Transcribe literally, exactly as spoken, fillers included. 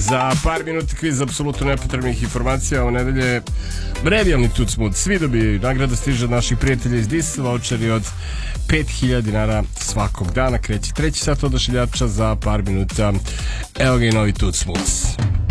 Za par minuta kviz apsolutno nepotrebnih informacija. U nedelje redijalni Tucmut. Svi dobijaju. Nagrada stiže od naših prijatelja iz Dis. Voucheri od pet hiljada dinara svakog dana. Kreće treći sat odašiljača za par minuta. Evo ga i novi Tucmut.